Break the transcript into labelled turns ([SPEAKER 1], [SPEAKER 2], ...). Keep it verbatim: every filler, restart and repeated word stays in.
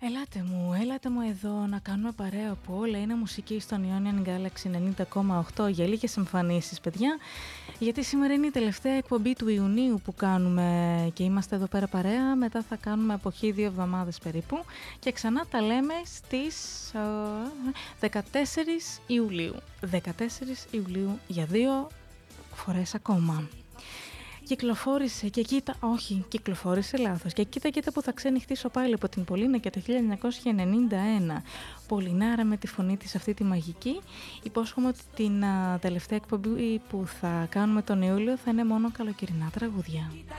[SPEAKER 1] Ελάτε μου, έλατε μου εδώ να κάνουμε παρέα που όλα είναι μουσική στον Ionian Galaxy ενενήντα κόμμα οκτώ για λίγες εμφανίσεις, παιδιά, γιατί σήμερα είναι η τελευταία εκπομπή του Ιουνίου που κάνουμε και είμαστε εδώ πέρα παρέα. Μετά θα κάνουμε αποχή δύο εβδομάδες περίπου και ξανά τα λέμε στις uh, δεκατέσσερις Ιουλίου. δεκατέσσερις Ιουλίου για δύο φορές ακόμα. Κυκλοφόρησε και κοίτα, όχι, κυκλοφόρησε λάθος. Και κοίτα, κοίτα που θα ξενυχτήσω πάλι από την Πολίνα και το χίλια εννιακόσια ενενήντα ένα. Πολυνάρα με τη φωνή της αυτή τη μαγική. Υπόσχομαι ότι την α, τελευταία εκπομπή που θα κάνουμε τον Ιούλιο θα είναι μόνο καλοκαιρινά τραγούδια.